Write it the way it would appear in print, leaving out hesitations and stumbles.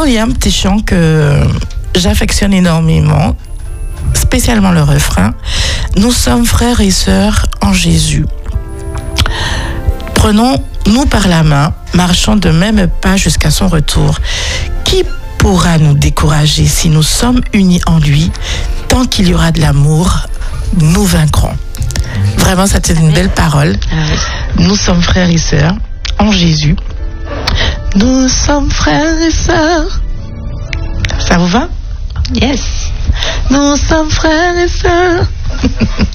il y a un petit chant que j'affectionne énormément, spécialement le refrain. Nous sommes frères et sœurs en Jésus. Prenons-nous par la main, marchons de même pas jusqu'à son retour. Qui pourra nous décourager si nous sommes unis en lui? Tant qu'il y aura de l'amour, nous vaincrons. Vraiment, c'est une belle parole. Nous sommes frères et sœurs en Jésus. Nous sommes frères et sœurs. Ça vous va? Yes. Nous sommes frères et sœurs.